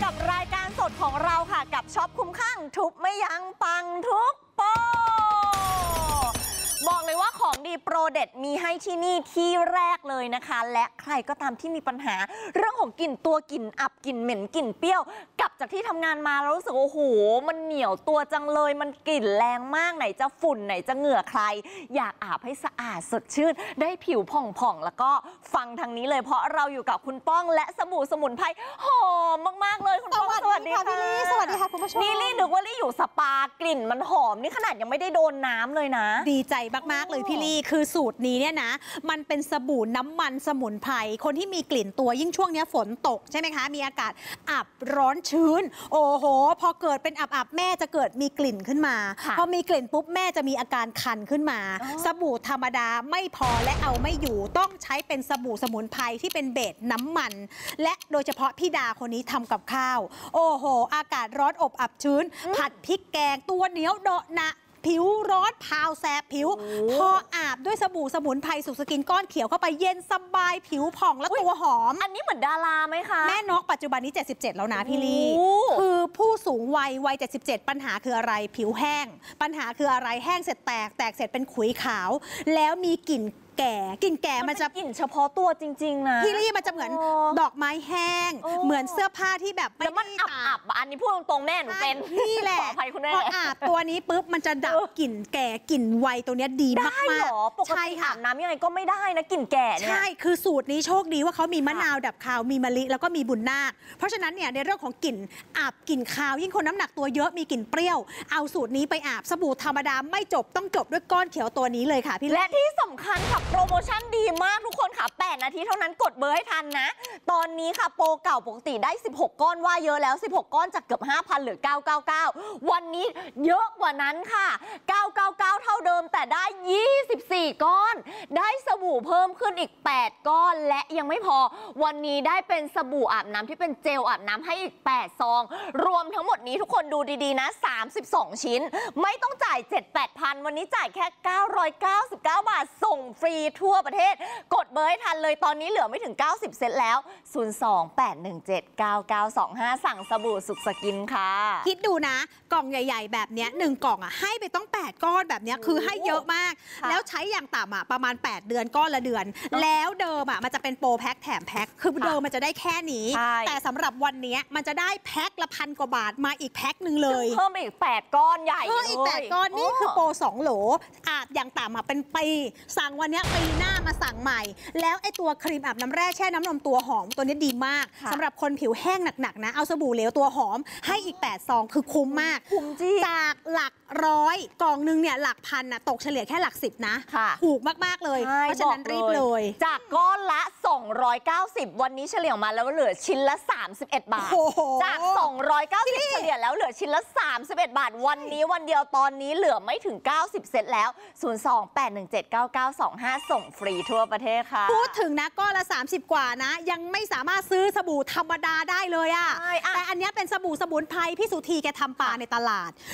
กับรายการสดของเราค่ะกับช็อปคุ้มข้างทุบไม่ยั้งปังทุกโปรบอกเลยว่าของดีโปรเด็ดมีให้ที่นี่ที่แรกเลยนะคะและใครก็ตามที่มีปัญหาเรื่องของกลิ่นตัวกลิ่นอับกลิ่นเหม็นกลิ่นเปรี้ยวกลับจากที่ทำงานมาแล้วรู้สึกโอ้โหมันเหนียวตัวจังเลยมันกลิ่นแรงมากไหนจะฝุ่นไหนจะเหงื่อใครอยากอาบให้สะอาดสดชื่นได้ผิวผ่องๆแล้วก็ฟังทางนี้เลยเพราะเราอยู่กับคุณป้องและสบู่สมุนไพรหอมมากๆเลยคุณป้องสวัสดีค่ะพี่ลี่สวัสดีค่ะคุณผู้ชมนี่ลี่นึกว่าลี่อยู่สปากลิ่นมันหอมนี่ขนาดยังไม่ได้โดนน้ำเลยนะดีใจมากๆเลยพี่ลี่คือสูตรนี้เนี่ยนะมันเป็นสบู่น้ำมันสมุนไพรคนที่มีกลิ่นตัวยิ่งช่วงนี้ฝนตกใช่ไหมคะมีอากาศอับร้อนชื้นโอ้โหพอเกิดเป็นอับแม่จะเกิดมีกลิ่นขึ้นมาพอมีกลิ่นปุ๊บแม่จะมีอาการคันขึ้นมาสบู่ธรรมดาไม่พอและเอาไม่อยู่ต้องใช้เป็นสบู่สมุนไพรที่เป็นเบสน้ำมันและโดยเฉพาะพี่ดาคนนี้ทำกับข้าวโอ้โหอากาศร้อนอบอับชื้นผัดพริกแกงตัวเหนียวเดาะหนะผิวร้อนพาวแสบผิวพออาบด้วยสบู่สมุนไพรสุกสกินก้อนเขียวเข้าไปเย็นสบายผิวผ่องและตัวหอมอันนี้เหมือนดาราไหมคะแม่นกปัจจุบันนี้77แล้วนะพี่ลี่คือผู้สูงวัย77ปัญหาคืออะไรผิวแห้งปัญหาคืออะไรแห้งเสร็จแตกเสร็จเป็นขุยขาวแล้วมีกลิ่นกลิ่นแก่มันจะกลิ่นเฉพาะตัวจริงๆนะพี่ลี่มันจะเหมือนดอกไม้แห้งเหมือนเสื้อผ้าที่แบบไม่มันอับอันนี้พูดตรงๆแม่หนูเป็นนี่แหละพออาบตัวนี้ปุ๊บมันจะดับกลิ่นแก่กลิ่นไวตัวนี้ดีมากได้หรอปกติอาบน้ำยังไงก็ไม่ได้นะกลิ่นแก่เนี่ยใช่คือสูตรนี้โชคดีว่าเขามีมะนาวดับคาวมีมะลิแล้วก็มีบุญนาคเพราะฉะนั้นเนี่ยในเรื่องของกลิ่นอาบกลิ่นคาวยิ่งคนน้ำหนักตัวเยอะมีกลิ่นเปรี้ยวเอาสูตรนี้ไปอาบสบู่ธรรมดาไม่จบต้องจบด้วยก้อนเขียวตัวนี้เลยค่ะพี่และที่สำคัญค่ะโปรโมชั่นดีมากทุกคนค่ะ8 นาทีเท่านั้นกดเบอร์ให้ทันนะตอนนี้ค่ะโปรเก่าปกติได้16ก้อนว่าเยอะแล้ว16ก้อนจากเกือบ 5,000 เหลือ 999วันนี้เยอะกว่านั้นค่ะ999เท่าเดิมแต่ได้24ก้อนได้สบู่เพิ่มขึ้นอีก8ก้อนและยังไม่พอวันนี้ได้เป็นสบู่อาบน้ำที่เป็นเจลอาบน้ำให้อีก8ซองรวมทั้งหมดนี้ทุกคนดูดีๆนะ32ชิ้นไม่ต้องจ่าย 7-8 พันวันนี้จ่ายแค่999 บาทส่งฟรีทั่วประเทศกดเบอร์ให้ทันเลยตอนนี้เหลือไม่ถึง90เซตแล้ว028179925สั่งสบู่สุขสกินค่ะคิดดูนะกล่องใหญ่ๆแบบเนี้ย1กล่องอ่ะให้ไปต้อง8ก้อนแบบเนี้ยคือให้เยอะมากแล้วใช้อย่างต่ำอ่ะประมาณ8เดือนก้อนละเดือนแล้วเดิมอ่ะมันจะเป็นโปรแพ็คแถมแพ็คคือเดิมมันจะได้แค่นี้แต่สำหรับวันนี้มันจะได้แพ็คละ1,000 กว่าบาทมาอีกแพ็คหนึ่งเลยเพิ่มอีก8ก้อนใหญ่เพิ่มอีก8ก้อนนี่คือโปร2โหลอาบอย่างต่ำอ่ะเป็นปีสั่งวันนี้ปีหน้ามาสั่งใหม่แล้วไอ้ตัวครีมอาบน้ำแร่แช่น้ำนมตัวหอมตัวนี้ดีมากสำหรับคนผิวแห้งหนักๆนะเอาสบู่เหลวตัวหอมให้อีก8ซองคือคุ้มมากคุ้มจริงจากหลักร้อยกล่องนึงเนี่ยหลักพันนะตกเฉลี่ยแค่หลัก10นะถูกมากๆเลยเพราะฉะนั้นรีบเลยจากก้อนละ290วันนี้เฉลี่ยมาแล้วเหลือชิ้นละ31บาทจาก290เฉลี่ยแล้วเหลือชิ้นละ31บาทวันนี้วันเดียวตอนนี้เหลือไม่ถึง90เซตแล้ว028179925ส่งฟรีทั่วประเทศค่ะพูดถึงนะก้อนละ30กว่านะยังไม่สามารถซื้อสบู่ธรรมดาได้เลยอะแต่อันนี้เป็นสบู่สมุนไพรพี่สุธีแกทำปลาในตลาด